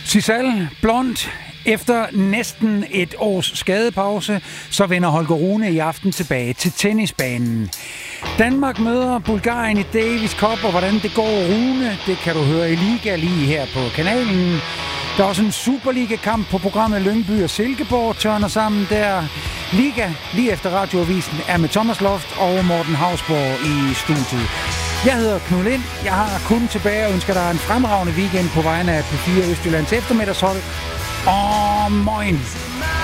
Sisal Blond. Efter næsten et års skadepause, så vender Holger Rune i aften tilbage til tennisbanen. Danmark møder Bulgarien i Davis Cup, og hvordan det går Rune, det kan du høre i Liga lige her på kanalen. Der er også en Superliga-kamp på programmet. Lyngby og Silkeborg tørner sammen der. Liga, lige efter Radioavisen, er med Thomas Loft og Morten Hausborg i studiet. Jeg hedder Knud Lind. Jeg har kun tilbage og ønsker dig en fremragende weekend på vegne af P4 Østjyllands eftermiddagshold. Og moin!